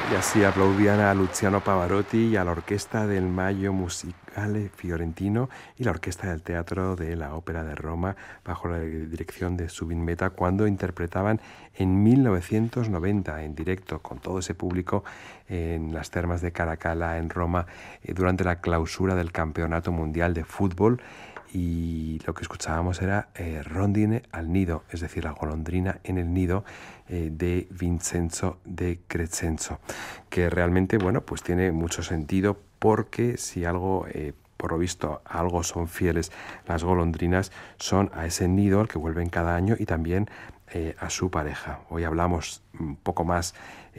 Y así aplaudían a Luciano Pavarotti y a la orquesta del Maggio Musicale Fiorentino y la orquesta del Teatro de la Ópera de Roma bajo la dirección de Zubin Mehta cuando interpretaban en 1990 en directo con todo ese público en las termas de Caracalla en Roma durante la clausura del Campeonato Mundial de Fútbol. Y lo que escuchábamos era Rondine al nido, es decir, la golondrina en el nido de Vincenzo de Crescenzo, que realmente, bueno, pues tiene mucho sentido porque si algo, por lo visto, a algo son fieles las golondrinas, son a ese nido al que vuelven cada año y también a su pareja. Hoy hablamos un poco más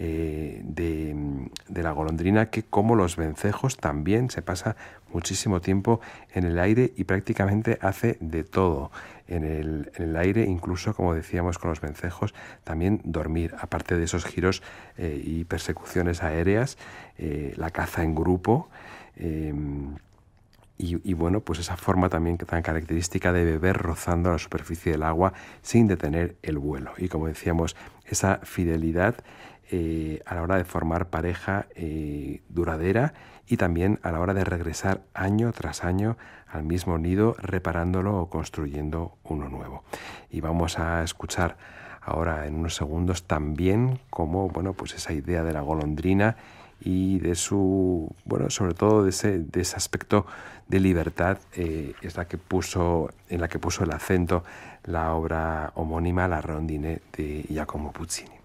de la golondrina, que como los vencejos también se pasa muchísimo tiempo en el aire y prácticamente hace de todo en el aire, incluso, como decíamos con los vencejos, también dormir, aparte de esos giros y persecuciones aéreas, la caza en grupo. Y bueno, pues esa forma también tan característica de beber rozando la superficie del agua sin detener el vuelo. Y como decíamos, esa fidelidad a la hora de formar pareja duradera y también a la hora de regresar año tras año al mismo nido, reparándolo o construyendo uno nuevo. Y vamos a escuchar ahora en unos segundos también cómo, bueno, pues esa idea de la golondrina y de su, bueno, sobre todo de ese aspecto de libertad es la que puso, en la que puso el acento la obra homónima La Rondine de Giacomo Puccini.